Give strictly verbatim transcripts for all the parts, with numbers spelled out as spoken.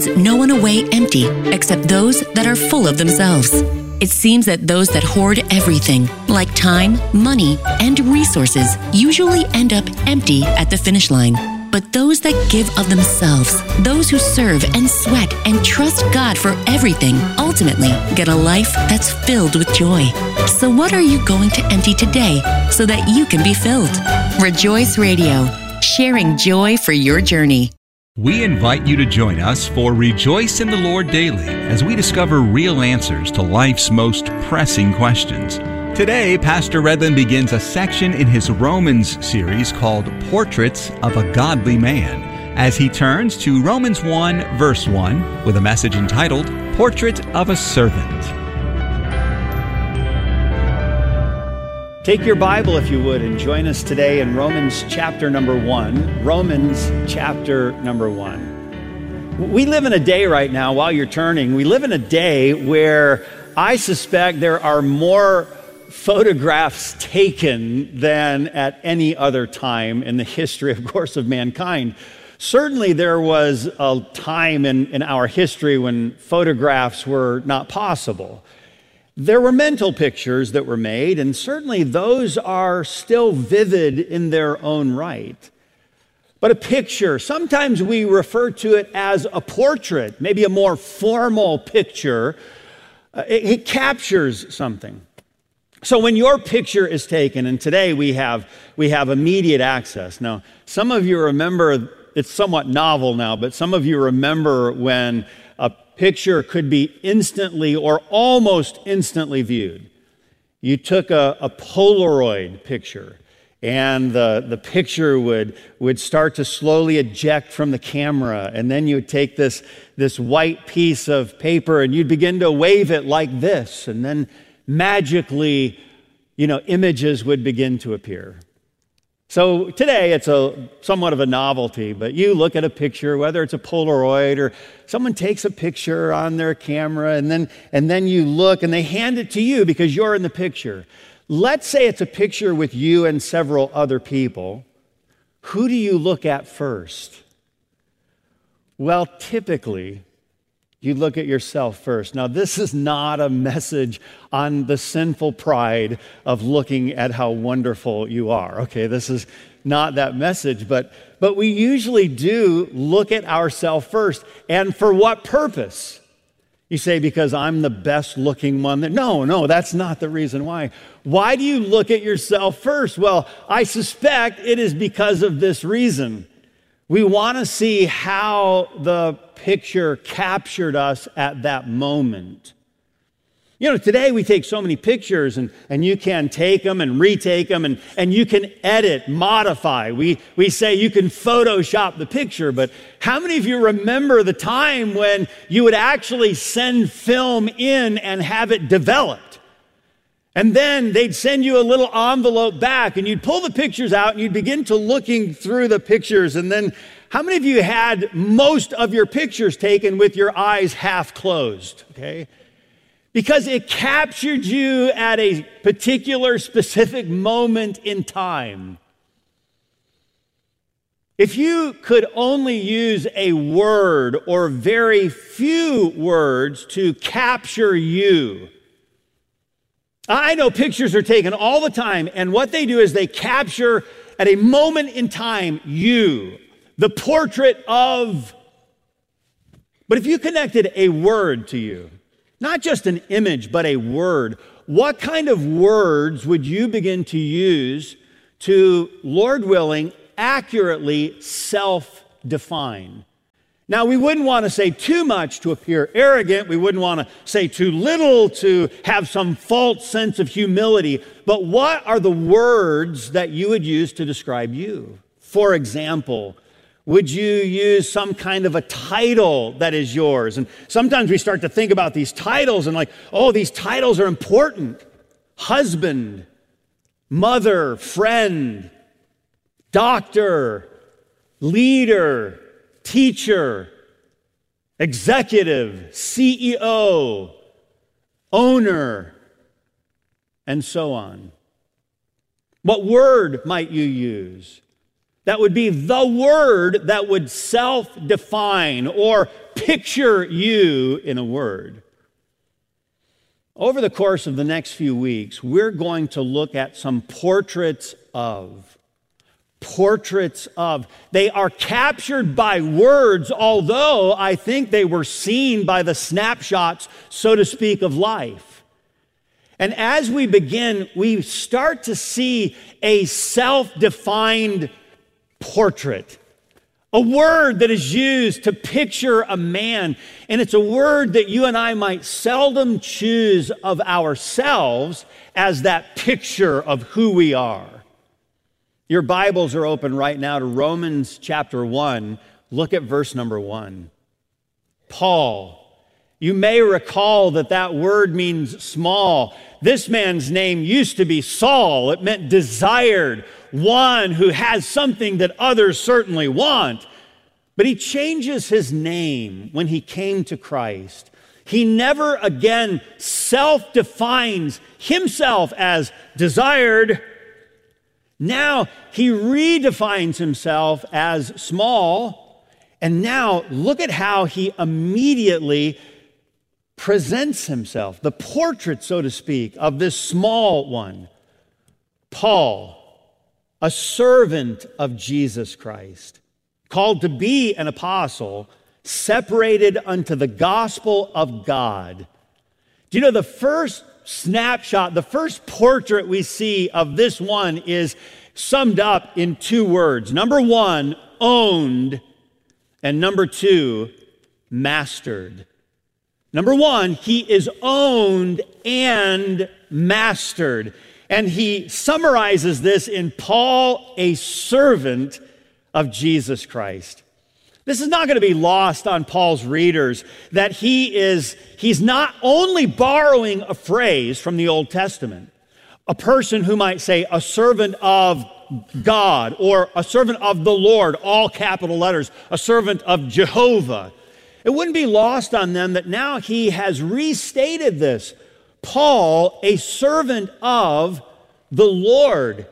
sends no one away empty except those that are full of themselves. It seems that those that hoard everything, like time, money, and resources, usually end up empty at the finish line. But those that give of themselves, those who serve and sweat and trust God for everything, ultimately get a life that's filled with joy. So what are you going to empty today so that you can be filled? Rejoice Radio, sharing joy for your journey. We invite you to join us for Rejoice in the Lord Daily as we discover real answers to life's most pressing questions. Today, Pastor Redland begins a section in his Romans series called Portraits of a Godly Man, as he turns to Romans one, verse one, with a message entitled Portrait of a Servant. Take your Bible, if you would, and join us today in Romans chapter number one. Romans chapter number one. We live in a day right now, while you're turning, we live in a day where I suspect there are more photographs taken than at any other time in the history, of course, of mankind. Certainly there was a time in, in our history when photographs were not possible. There were mental pictures that were made, and certainly those are still vivid in their own right. But a picture, sometimes we refer to it as a portrait, maybe a more formal picture. Uh, it, it captures something. So when your picture is taken, and today we have we have immediate access. Now, some of you remember, it's somewhat novel now, but some of you remember when a picture could be instantly or almost instantly viewed. You took a, a Polaroid picture, and the, the picture would, would start to slowly eject from the camera, and then you would take this, this white piece of paper and you'd begin to wave it like this, and then magically, you know, images would begin to appear. So today it's a somewhat of a novelty, but you look at a picture, whether it's a Polaroid or someone takes a picture on their camera, and then and then you look and they hand it to you because you're in the picture. Let's say it's a picture with you and several other people. Who do you look at first? Well, typically, you look at yourself first. Now, this is not a message on the sinful pride of looking at how wonderful you are. Okay, this is not that message, but, but we usually do look at ourselves first. And for what purpose? You say, because I'm the best looking one. That, no, no, that's not the reason why. Why do you look at yourself first? Well, I suspect it is because of this reason. We want to see how the picture captured us at that moment. You know, today we take so many pictures, and, and you can take them and retake them, and, and you can edit, modify. We, we say you can Photoshop the picture, but how many of you remember the time when you would actually send film in and have it developed? And then they'd send you a little envelope back, and you'd pull the pictures out and you'd begin to looking through the pictures. And then how many of you had most of your pictures taken with your eyes half closed? Okay. Because it captured you at a particular specific moment in time. If you could only use a word or very few words to capture you, I know pictures are taken all the time, and what they do is they capture at a moment in time you, the portrait of. But if you connected a word to you, not just an image, but a word, what kind of words would you begin to use to, Lord willing, accurately self-define? Now, we wouldn't want to say too much to appear arrogant. We wouldn't want to say too little to have some false sense of humility. But what are the words that you would use to describe you? For example, would you use some kind of a title that is yours? And sometimes we start to think about these titles and like, oh, these titles are important. Husband, mother, friend, doctor, leader, teacher, executive, C E O, owner, and so on. What word might you use? that would be the word that would self-define or picture you in a word. Over the course of the next few weeks, we're going to look at some portraits of. Portraits of. They are captured by words, although I think they were seen by the snapshots, so to speak, of life. And as we begin, we start to see a self-defined portrait. A word that is used to picture a man, and it's a word that you and I might seldom choose of ourselves as that picture of who we are. Your Bibles are open right now to Romans chapter one. Look at verse number one. Paul. You may recall that that word means small. This man's name used to be Saul. It meant desired, one who has something that others certainly want. But he changes his name when he came to Christ. He never again self-defines himself as desired. Now he redefines himself as small. And now look at how he immediately presents himself, the portrait, so to speak, of this small one. Paul, a servant of Jesus Christ, called to be an apostle, separated unto the gospel of God. Do you know the first snapshot, the first portrait we see of this one is summed up in two words. Number one, owned, and number two, mastered. Number one, he is owned and mastered. And he summarizes this in Paul, a servant of Jesus Christ. This is not going to be lost on Paul's readers that he is, he's not only borrowing a phrase from the Old Testament, a person who might say a servant of God or a servant of the Lord, all capital letters, a servant of Jehovah. It wouldn't be lost on them that now he has restated this. Paul, a servant of the Lord,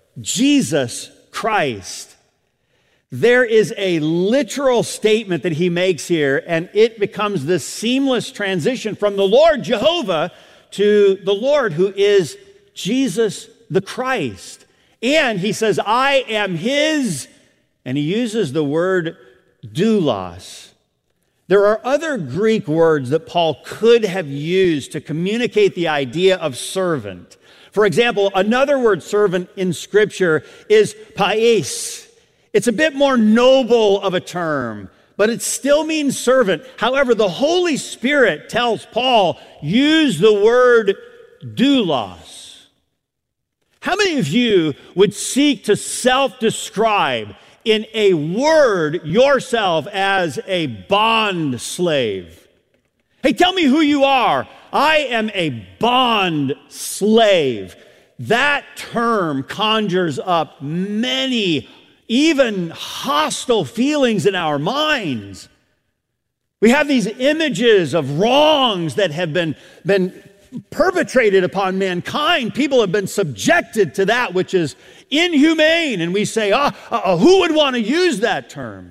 Jesus Christ. There is a literal statement that he makes here, and it becomes this seamless transition from the Lord Jehovah to the Lord who is Jesus the Christ. And he says, I am his, and he uses the word doulos. There are other Greek words that Paul could have used to communicate the idea of servant. For example, another word servant in Scripture is pais. It's a bit more noble of a term, but it still means servant. However, the Holy Spirit tells Paul, use the word doulos. How many of you would seek to self-describe in a word yourself as a bond slave? Hey, tell me who you are. I am a bond slave. That term conjures up many, even hostile feelings in our minds. We have these images of wrongs that have been, been perpetrated upon mankind. People have been subjected to that which is inhumane, and we say, ah, uh, who would want to use that term?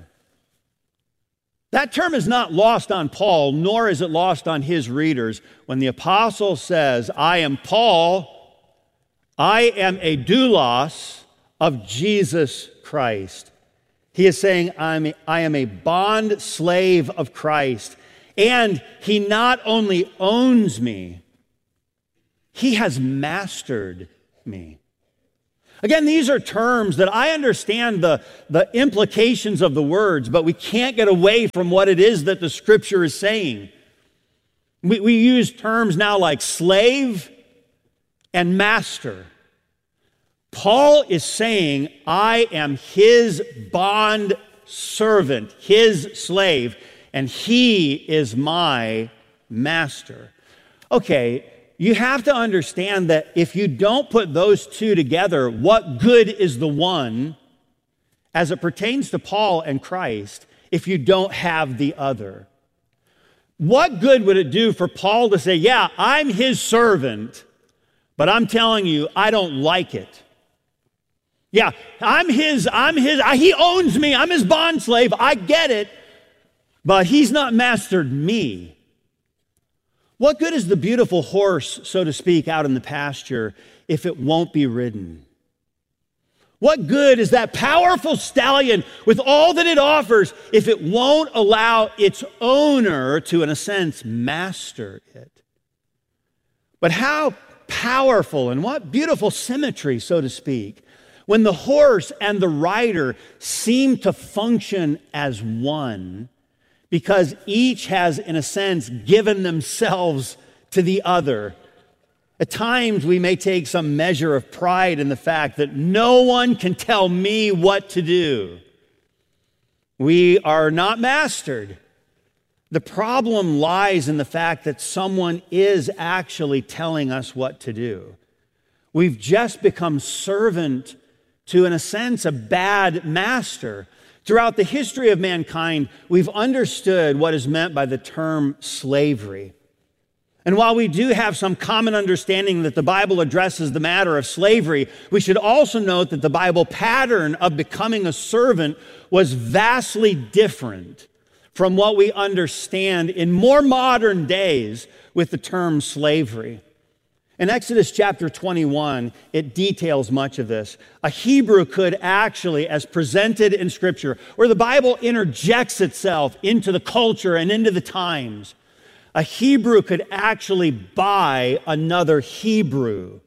That term is not lost on Paul, nor is it lost on his readers. When the apostle says, I am Paul, I am a doulos of Jesus Christ. He is saying, I'm a, I am a bond slave of Christ, and he not only owns me, he has mastered me. Again, these are terms that I understand the, the implications of the words, but we can't get away from what it is that the Scripture is saying. We, we use terms now like slave and master. Paul is saying, I am his bond servant, his slave, and he is my master. Okay, you have to understand that if you don't put those two together, what good is the one as it pertains to Paul and Christ if you don't have the other? What good would it do for Paul to say, yeah, I'm his servant, but I'm telling you, I don't like it. Yeah, I'm his, I'm his, I, he owns me, I'm his bond slave, I get it, but he's not mastered me. What good is the beautiful horse, so to speak, out in the pasture if it won't be ridden? What good is that powerful stallion with all that it offers if it won't allow its owner to, in a sense, master it? But how powerful and what beautiful symmetry, so to speak, when the horse and the rider seem to function as one, because each has, in a sense, given themselves to the other. At times, we may take some measure of pride in the fact that no one can tell me what to do. We are not mastered. The problem lies in the fact that someone is actually telling us what to do. We've just become servant to, in a sense, a bad master. Throughout the history of mankind, we've understood what is meant by the term slavery. And while we do have some common understanding that the Bible addresses the matter of slavery, we should also note that the Bible pattern of becoming a servant was vastly different from what we understand in more modern days with the term slavery. In Exodus chapter twenty-one, it details much of this. A Hebrew could actually, as presented in Scripture, where the Bible interjects itself into the culture and into the times, a Hebrew could actually buy another Hebrew.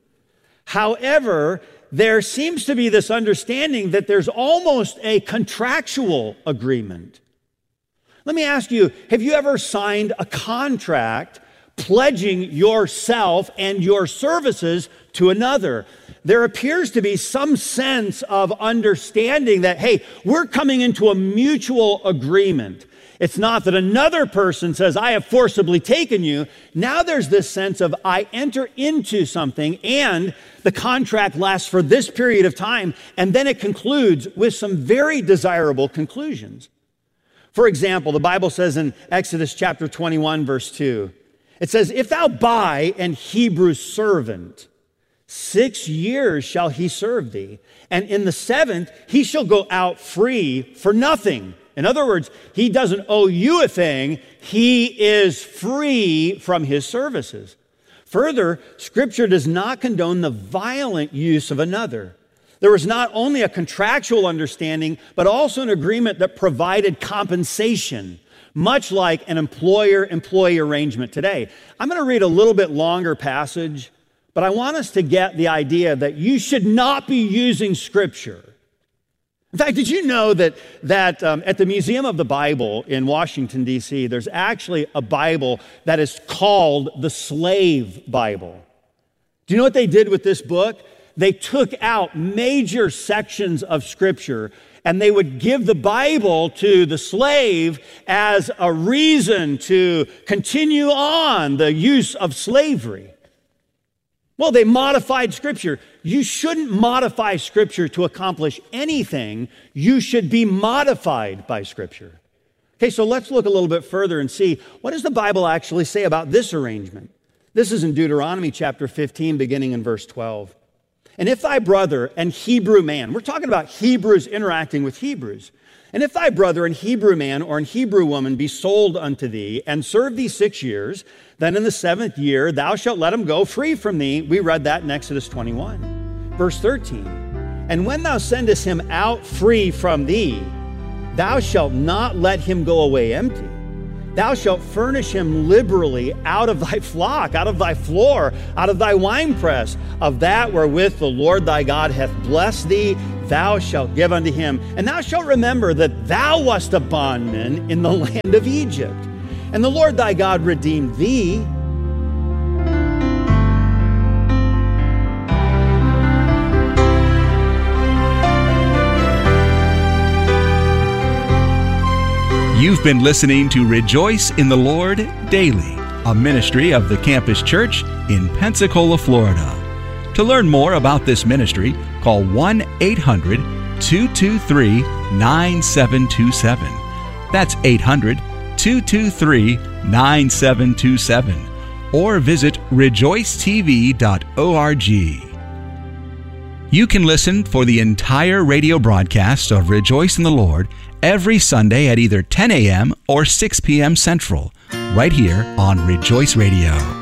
However, there seems to be this understanding that there's almost a contractual agreement. Let me ask you, have you ever signed a contract pledging yourself and your services to another? There appears to be some sense of understanding that, hey, we're coming into a mutual agreement. It's not that another person says, I have forcibly taken you. Now there's this sense of, I enter into something and the contract lasts for this period of time, and then it concludes with some very desirable conclusions. For example, the Bible says in Exodus chapter twenty-one, verse two, it says, if thou buy an Hebrew servant, six years shall he serve thee, and in the seventh he shall go out free for nothing. In other words, he doesn't owe you a thing, he is free from his services. Further, Scripture does not condone the violent use of another. There was not only a contractual understanding, but also an agreement that provided compensation, much like an employer-employee arrangement today. I'm going to read a little bit longer passage, but I want us to get the idea that you should not be using Scripture. In fact, did you know that, that um, at the Museum of the Bible in Washington, D C, there's actually a Bible that is called the Slave Bible? Do you know what they did with this book? They took out major sections of Scripture and they would give the Bible to the slave as a reason to continue on the use of slavery. Well, they modified Scripture. You shouldn't modify Scripture to accomplish anything. You should be modified by Scripture. Okay, so let's look a little bit further and see, what does the Bible actually say about this arrangement? This is in Deuteronomy chapter fifteen, beginning in verse twelve. And if thy brother and Hebrew man, we're talking about Hebrews interacting with Hebrews, and if thy brother and Hebrew man or an Hebrew woman be sold unto thee and serve thee six years, then in the seventh year thou shalt let him go free from thee. We read that in Exodus twenty-one. Verse thirteen, and when thou sendest him out free from thee, thou shalt not let him go away empty. Thou shalt furnish him liberally out of thy flock, out of thy floor, out of thy winepress, of that wherewith the Lord thy God hath blessed thee, thou shalt give unto him. And thou shalt remember that thou wast a bondman in the land of Egypt, and the Lord thy God redeemed thee. You've been listening to Rejoice in the Lord Daily, a ministry of the Campus Church in Pensacola, Florida. To learn more about this ministry, call one eight hundred two two three nine seven two seven. That's eight hundred two two three nine seven two seven. Or visit rejoice t v dot org. You can listen for the entire radio broadcast of Rejoice in the Lord every Sunday at either ten a.m. or six p.m. Central, right here on Rejoice Radio.